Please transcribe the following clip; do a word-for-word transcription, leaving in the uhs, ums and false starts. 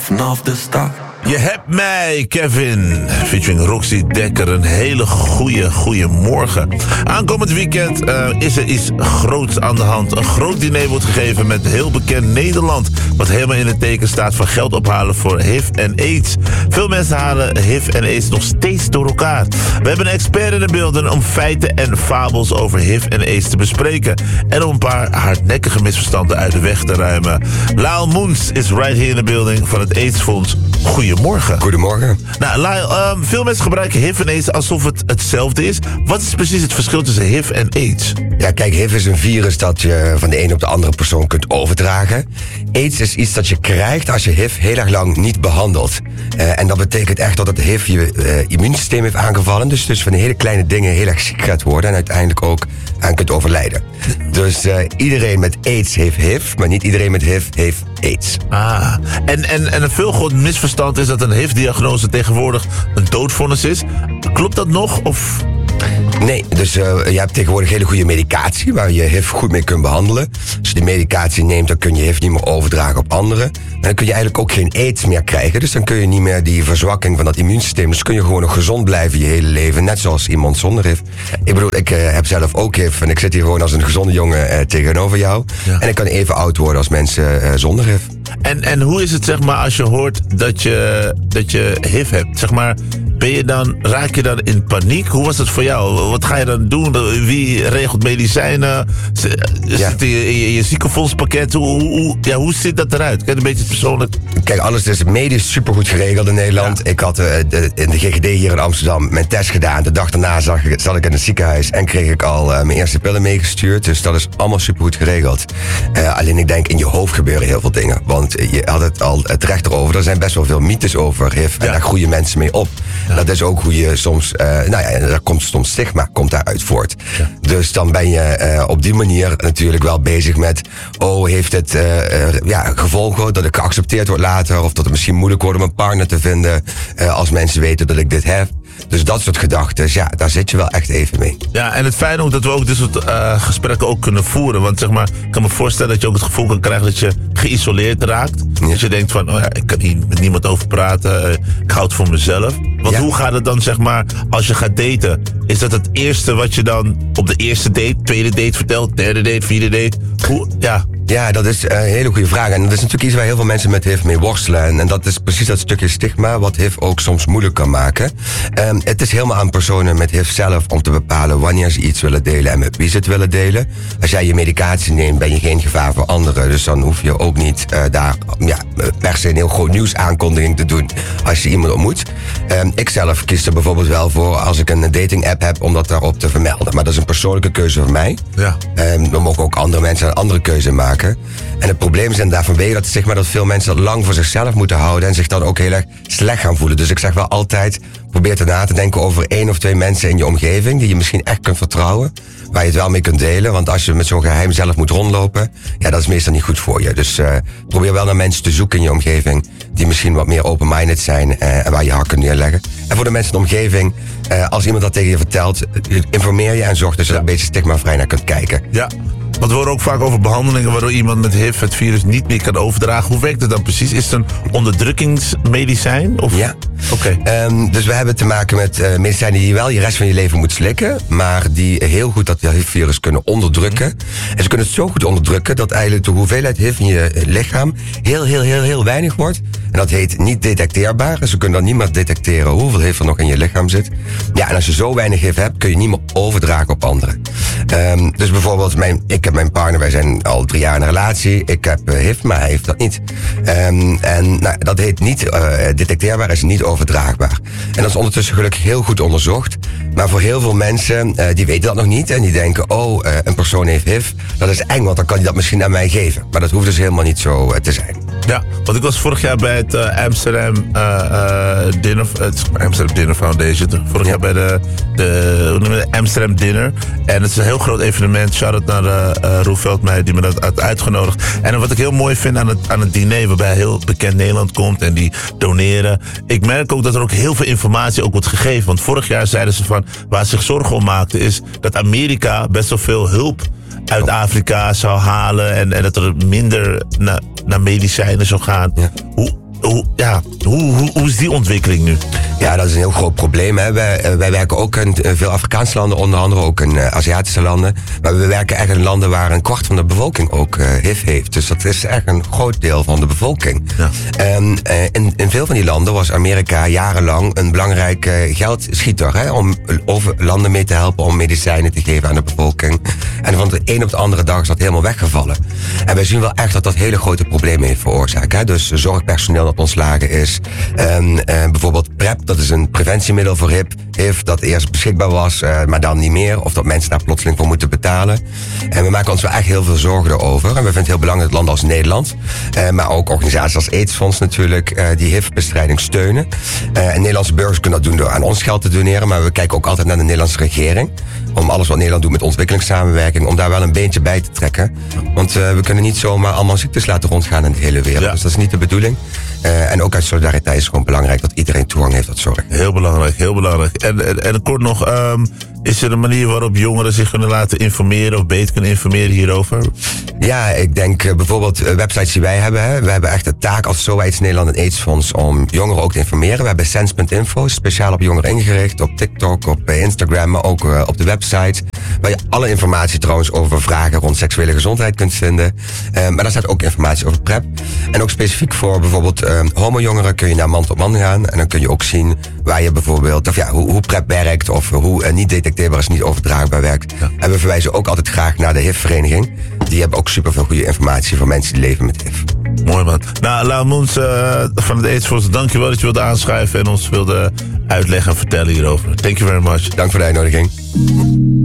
vanaf de start. Je hebt mij, Kevin, featuring Roxy Dekker. Een hele goeie, goeie morgen. Aankomend weekend uh, is er iets groots aan de hand. Een groot diner wordt gegeven met heel bekend Nederland, wat helemaal in het teken staat van geld ophalen voor H I V en AIDS. Veel mensen halen H I V en AIDS nog steeds door elkaar. We hebben een expert in de beelden om feiten en fabels over H I V en AIDS te bespreken. En om een paar hardnekkige misverstanden uit de weg te ruimen. Lyle Moens is right here in the building van het AIDS-fonds. Goedemorgen. Goedemorgen. Nou, Lyle, um, veel mensen gebruiken H I V en AIDS alsof het hetzelfde is. Wat is precies het verschil tussen H I V en AIDS? Ja, kijk, H I V is een virus dat je van de ene op de andere persoon kunt overdragen. AIDS is iets dat je krijgt als je H I V heel erg lang niet behandelt. Uh, en dat betekent echt dat het H I V je uh, immuunsysteem heeft aangevallen. Dus, dus van hele kleine dingen heel erg ziek gaat worden. En uiteindelijk ook aan kunt overlijden. Dus uh, iedereen met AIDS heeft H I V, maar niet iedereen met H I V heeft AIDS. Ah, en, en, en een veel groot misverstand is dat een H I V-diagnose tegenwoordig een doodvonnis is. Klopt dat nog? Of... Nee, dus uh, je hebt tegenwoordig hele goede medicatie waar je H I V goed mee kunt behandelen. Als je die medicatie neemt, dan kun je H I V niet meer overdragen op anderen. En dan kun je eigenlijk ook geen AIDS meer krijgen. Dus dan kun je niet meer die verzwakking van dat immuunsysteem. Dus kun je gewoon nog gezond blijven je hele leven. Net zoals iemand zonder H I V. Ik bedoel, ik uh, heb zelf ook H I V. En ik zit hier gewoon als een gezonde jongen uh, tegenover jou. Ja. En ik kan even oud worden als mensen uh, zonder H I V. En, en hoe is het, zeg maar, als je hoort dat je, dat je H I V hebt? Zeg maar, ben je dan, raak je dan in paniek? Hoe was het voor jou? Wat ga je dan doen? Wie regelt medicijnen? Zit ja. in je, in je ziekenfondspakket? Hoe, hoe, ja, hoe ziet dat eruit? Kijk, een beetje persoonlijk. Kijk, alles is medisch supergoed geregeld in Nederland. Ja. Ik had uh, de, in de G G D hier in Amsterdam mijn test gedaan. De dag daarna zag ik, zat ik in het ziekenhuis en kreeg ik al uh, mijn eerste pillen meegestuurd. Dus dat is allemaal supergoed geregeld. Uh, alleen ik denk, in je hoofd gebeuren heel veel dingen. Want je had het al terecht erover. Er zijn best wel veel mythes over H I V. En ja. daar groeien mensen mee op. Ja. Dat is ook hoe je soms, uh, nou ja, daar komt soms stigma, komt daaruit voort. Ja. Dus dan ben je uh, op die manier natuurlijk wel bezig met, oh, heeft het uh, uh, ja, gevolgen dat ik geaccepteerd word later, of dat het misschien moeilijk wordt om een partner te vinden uh, als mensen weten dat ik dit heb. Dus dat soort gedachten, ja, daar zit je wel echt even mee. Ja, en het fijne ook dat we ook dit soort uh, gesprekken ook kunnen voeren. Want zeg maar, ik kan me voorstellen dat je ook het gevoel kan krijgen dat je geïsoleerd raakt. Ja. Dat je denkt van, oh ja, ik kan hier met niemand over praten. Uh, ik hou het voor mezelf. Want ja. hoe gaat het dan, zeg maar, als je gaat daten? Is dat het eerste wat je dan op de eerste date, tweede date vertelt, derde date, vierde date? Hoe, ja... Ja, dat is een hele goede vraag. En dat is natuurlijk iets waar heel veel mensen met H I V mee worstelen. En, en dat is precies dat stukje stigma wat H I V ook soms moeilijk kan maken. Um, het is helemaal aan personen met H I V zelf om te bepalen wanneer ze iets willen delen en met wie ze het willen delen. Als jij je medicatie neemt, ben je geen gevaar voor anderen. Dus dan hoef je ook niet uh, daar ja, per se een heel groot nieuwsaankondiging te doen als je iemand ontmoet. Um, ik zelf kies er bijvoorbeeld wel voor als ik een dating app heb om dat daarop te vermelden. Maar dat is een persoonlijke keuze van mij. Ja. Um, dan mogen ook andere mensen een andere keuze maken. En het probleem is inderdaad vanwege dat stigma dat veel mensen dat lang voor zichzelf moeten houden en zich dan ook heel erg slecht gaan voelen. Dus ik zeg wel altijd, probeer erna te denken over één of twee mensen in je omgeving die je misschien echt kunt vertrouwen, waar je het wel mee kunt delen. Want als je met zo'n geheim zelf moet rondlopen, ja, dat is meestal niet goed voor je. Dus uh, probeer wel naar mensen te zoeken in je omgeving die misschien wat meer open-minded zijn uh, en waar je hart kunt neerleggen. En voor de mensen in de omgeving, uh, als iemand dat tegen je vertelt, informeer je en zorg dus dat je er een beetje stigmavrij naar kunt kijken. Ja. Want we horen ook vaak over behandelingen waardoor iemand met H I V het virus niet meer kan overdragen. Hoe werkt het dan precies? Is het een onderdrukkingsmedicijn? Of? Ja. Oké. Okay. Um, dus we hebben te maken met uh, medicijnen die je wel je rest van je leven moet slikken, maar die heel goed dat H I V-virus kunnen onderdrukken. En ze kunnen het zo goed onderdrukken dat eigenlijk de hoeveelheid H I V in je lichaam heel, heel, heel, heel weinig wordt. En dat heet niet detecteerbaar. Dus ze kunnen dan niet meer detecteren hoeveel H I V er nog in je lichaam zit. Ja, en als je zo weinig H I V hebt, kun je niet meer overdragen op anderen. Um, dus bijvoorbeeld, mijn, ik heb mijn partner, wij zijn al drie jaar in een relatie. Ik heb uh, H I V, maar hij heeft dat niet. Um, en nou, dat heet niet uh, detecteerbaar, is niet overdraagbaar. En dat is ondertussen gelukkig heel goed onderzocht. Maar voor heel veel mensen, uh, die weten dat nog niet. En die denken, oh, uh, een persoon heeft H I V. Dat is eng, want dan kan hij dat misschien aan mij geven. Maar dat hoeft dus helemaal niet zo uh, te zijn. Ja, want ik was vorig jaar bij het uh, Amsterdam uh, uh, Dinner, het Amsterdam Dinner Foundation. Vorig ja. jaar bij de, de, hoe noem je het, Amsterdam Dinner. En het is een heel groot evenement. Shout-out naar uh, uh, Roel Veldmeijer die me dat had uitgenodigd. En wat ik heel mooi vind aan het, aan het diner, waarbij heel bekend Nederland komt en die doneren. Ik merk ook dat er ook heel veel informatie ook wordt gegeven. Want vorig jaar zeiden ze van, waar ze zich zorgen om maakten, is dat Amerika best wel veel hulp uit Afrika zou halen en, en dat er minder na, naar medicijnen zou gaan. Ja. Hoe, hoe, ja, hoe, hoe, hoe is die ontwikkeling nu? Ja, dat is een heel groot probleem. Hè. Wij, wij werken ook in veel Afrikaanse landen, onder andere ook in uh, Aziatische landen. Maar we werken echt in landen waar een kwart van de bevolking ook uh, H I V heeft. Dus dat is echt een groot deel van de bevolking. Ja. En uh, in, in veel van die landen was Amerika jarenlang een belangrijke geldschieter. Hè, om over landen mee te helpen om medicijnen te geven aan de bevolking. En van de een op de andere dag is dat helemaal weggevallen. En wij zien wel echt dat dat hele grote problemen heeft veroorzaakt. Hè. Dus zorgpersoneel dat ontslagen is. En, uh, bijvoorbeeld PrEP. Dat is een preventiemiddel voor H I V dat eerst beschikbaar was, uh, maar dan niet meer. Of dat mensen daar plotseling voor moeten betalen. En we maken ons wel echt heel veel zorgen erover. En we vinden het heel belangrijk dat landen als Nederland, uh, maar ook organisaties als AIDS-fonds natuurlijk, uh, die H I V-bestrijding steunen. Uh, en Nederlandse burgers kunnen dat doen door aan ons geld te doneren. Maar we kijken ook altijd naar de Nederlandse regering. Om alles wat Nederland doet met ontwikkelingssamenwerking, om daar wel een beentje bij te trekken. Want uh, we kunnen niet zomaar allemaal ziektes laten rondgaan in de hele wereld. Ja. Dus dat is niet de bedoeling. Uh, en ook uit solidariteit is het gewoon belangrijk dat iedereen toegang heeft tot zorg. Heel belangrijk, heel belangrijk. En, en, en kort nog, um, is er een manier waarop jongeren zich kunnen laten informeren of beter kunnen informeren hierover? Ja, ik denk uh, bijvoorbeeld uh, websites die wij hebben. Hè. We hebben echt de taak als SOAIDS Nederland en AIDS-fonds om jongeren ook te informeren. We hebben sense punt info, speciaal op jongeren ingericht. Op TikTok, op uh, Instagram, maar ook uh, op de website. Waar je alle informatie trouwens over vragen rond seksuele gezondheid kunt vinden. Uh, maar daar staat ook informatie over PrEP. En ook specifiek voor bijvoorbeeld uh, homo-jongeren kun je naar man tot man gaan. En dan kun je ook zien waar je bijvoorbeeld, of ja, hoe, hoe PrEP werkt. Of hoe uh, niet detecteerbaar is, niet overdraagbaar werkt. Ja. En we verwijzen ook altijd graag naar de H I V-vereniging. Die hebben ook superveel goede informatie voor mensen die leven met H I V. Mooi man. Nou, Lau Moens uh, van het AIDS-fonds, dankjewel dat je wilde aanschuiven en ons wilde uitleggen en vertellen hierover. Thank you very much. Dank voor de uitnodiging.